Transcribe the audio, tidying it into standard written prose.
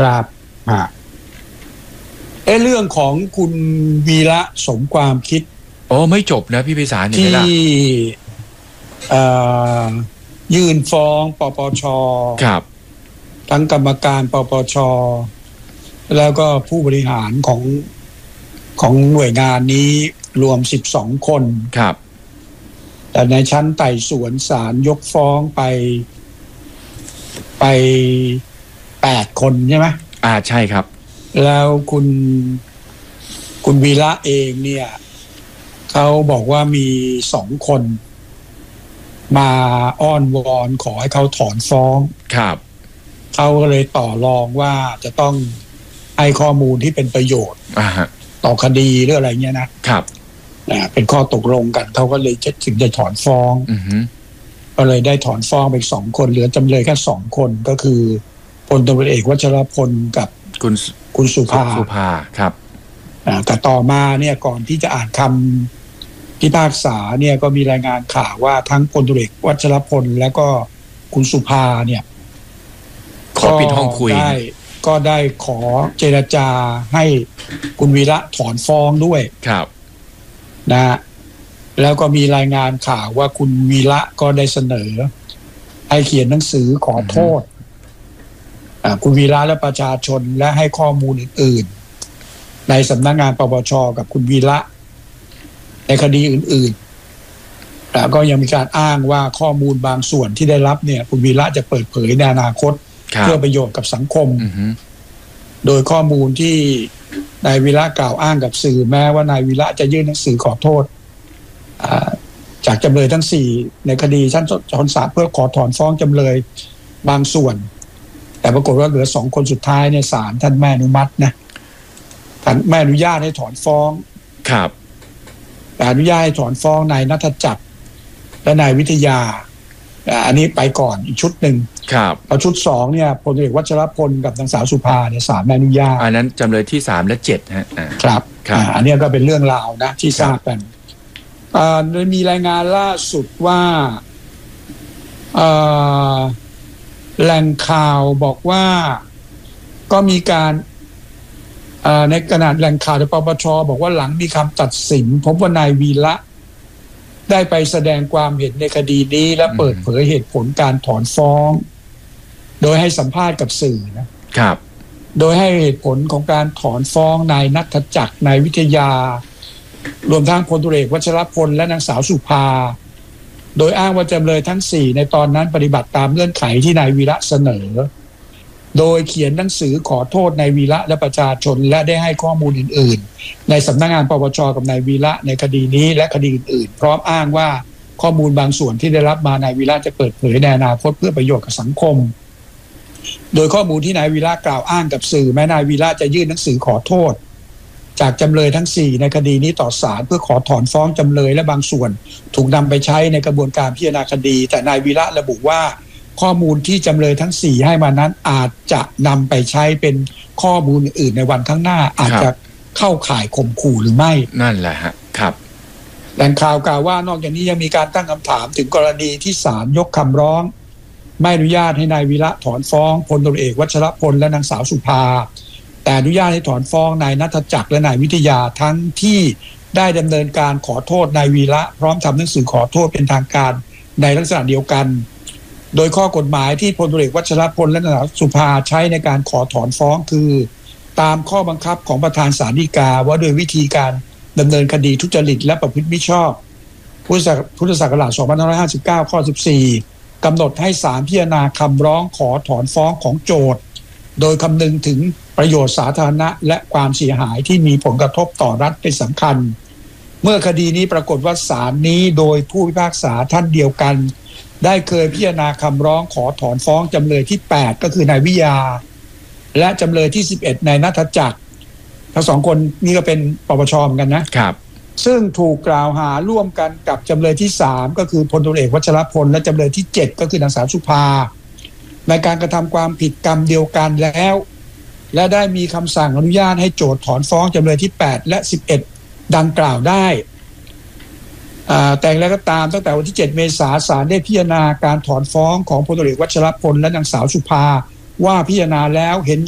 ครับเรื่องของคุณวีระสมความคิดไม่จบนะพี่ไพศาลที่ยื่นฟ้องปปช. ครับทั้งกรรมการปปช.แล้วก็ผู้บริหารของหน่วยงานนี้รวม12คนครับแต่ในชั้นไต่สวนศาลยกฟ้องไป8คนใช่ไหมใช่ครับแล้วคุณวีระเองเนี่ยเขาบอกว่ามี2คนมาอ้อนวอนขอให้เขาถอนฟ้องครับเขาก็เลยต่อรองว่าจะต้องให้ข้อมูลที่เป็นประโยชน์ต่อคดีหรืออะไรเงี้ยนะครับเป็นข้อตกลงกันเขาก็เลยถึงจะถอนฟ้องก็เลยได้ถอนฟ้องไป2คนเหลือจำเลยแค่2คนก็คือพลตำรวจเอกวัชรพลกับคุณสุภาครับแต่ต่อมาเนี่ยก่อนที่จะอ่านคำพิพากษาเนี่ยก็มีรายงานข่าวว่าทั้งพลตำรวจเอกวัชรพลและก็คุณสุภาเนี่ยขอปิดห้องคุยก็ได้ขอเจรจาให้คุณวีระถอนฟ้องด้วยครับนะแล้วก็มีรายงานข่าวว่าคุณวีระก็ได้เสนอให้เขียนหนังสือขอโทษคุณวีระและประชาชนและให้ข้อมูลอื่นๆในสำนักงานปปช.กับคุณวีระในคดีอื่นๆแล้วก็ยังมีการอ้างว่าข้อมูลบางส่วนที่ได้รับเนี่ยคุณวีระจะเปิดเผยในอนาคตเพื่อประโยชน์กับสังคมโดยข้อมูลที่นายวีระกล่าวอ้างกับสื่อแม้ว่านายวีระจะยื่นหนังสือขอโทษจากจำเลยทั้ง4ในคดีชั้นศาลเพื่อขอถอนฟ้องจำเลยบางส่วนแต่ปรากฏว่าเหลือ2คนสุดท้ายเนี่ยศาลท่านไม่อนุมัตินะท่านไม่อนุญาตให้ถอนฟ้องครับแต่อนุญาตให้ถอนฟ้องนายณัฐจักรและนายวิทยาอันนี้ไปก่อนอีกชุดหนึ่งครับเอาชุด2เนี่ยพลเอกวัชรพลกับนางสาวสุภาเนี่ยศาลไม่อนุญาตอันนั้นจำเลยที่3และ7ฮะครับอันนี้ก็เป็นเรื่องราวนะที่ทราบกันมีรายงานล่าสุดว่าแหล่งข่าวบอกว่าก็มีการในขณะแหล่งข่าวในปปช.บอกว่าหลังมีคำตัดสินพบว่านายวีระได้ไปแสดงความเห็นในคดีนี้และเปิดเผยเหตุผลการถอนฟ้องโดยให้สัมภาษณ์กับสื่อนะครับโดยให้เหตุผลของการถอนฟ้องนายณัฐจักรนายวิทยารวมทั้งพลตำรวจเอกวัชรพลและนางสาวสุภาโดยอ้างว่าจำเลยทั้ง4ในตอนนั้นปฏิบัติตามเงื่อนไขที่นายวีระเสนอโดยเขียนหนังสือขอโทษนายวีระและประชาชนและได้ให้ข้อมูลอื่นๆในสำนักงานปปช.กับนายวีระในคดีนี้และคดีอื่นๆพร้อมอ้างว่าข้อมูลบางส่วนที่ได้รับมานายวีระจะเปิดเผยในอนาคตเพื่อประโยชน์กับสังคมโดยข้อมูลที่นายวีระกล่าวอ้างกับสื่อแม้นายวีระจะยื่นหนังสือขอโทษจากจำเลยทั้ง4ในคดีนี้ต่อศาลเพื่อขอถอนฟ้องจำเลยและบางส่วนถูกนำไปใช้ในกระบวนการพิจารณาคดีแต่นายวีระระบุว่าข้อมูลที่จำเลยทั้ง4ให้มานั้นอาจจะนำไปใช้เป็นข้อมูลอื่นในวันข้างหน้าอาจจะเข้าข่ายข่มขู่หรือไม่นั่นแหละฮะครับแหล่งข่าวกล่าวว่านอกจากนี้ยังมีการตั้งคำถามถึงกรณีที่ศาลยกคำร้องไม่อนุญาตให้นายวีระถอนฟ้องพลตำรวจเอกวัชรพลและนางสาวสุภาแต่อนุญาตให้ถอนฟ้องนายณัฐจักรและนายวิทยาทั้งที่ได้ดำเนินการขอโทษนายวีระพร้อมทำหนังสือขอโทษเป็นทางการในลักษณะเดียวกันโดยข้อกฎหมายที่พลตำรวจเอกวัชรพลและนางสาวสุภาใช้ในการขอถอนฟ้องคือตามข้อบังคับของประธานศาลฎีกาว่าโดยวิธีการดำเนินคดีทุจริตและประพฤติมิชอบพุทธศักราช2559ข้อ14กำหนดให้ศาลพิจารณาคำร้องขอถอนฟ้องของโจทก์โดยคำนึงถึงประโยชน์สาธารณะและความเสียหายที่มีผลกระทบต่อรัฐเป็นสำคัญเมื่อคดีนี้ปรากฏว่าศาลนี้โดยผู้พิพากษาท่านเดียวกันได้เคยพิจารณาคำร้องขอถอนฟ้องจำเลยที่8ก็คือนายวิยาและจำเลยที่11นายณัฐจักรทั้ง2คนนี้ก็เป็นปปช.เหมือนกันนะครับซึ่งถูกกล่าวหาร่วมกันกับจำเลยที่3ก็คือพลตำรวจเอกวัชรพลและจำเลยที่7ก็คือนางสาวสุภาในการกระทำความผิดกรรมเดียวกันแล้วและได้มีคำสั่งอนุญาตให้โจทก์ถอนฟ้องจำเลยที่8และ11ดังกล่าวได้แต่อย่างไรก็ตามตั้งแต่วันที่7เมษายนศาลได้พิจารณาการถอนฟ้องของพลตำรวจเอกวัชรพลและนางสาวสุภาว่าพิจารณาแล้วเห็น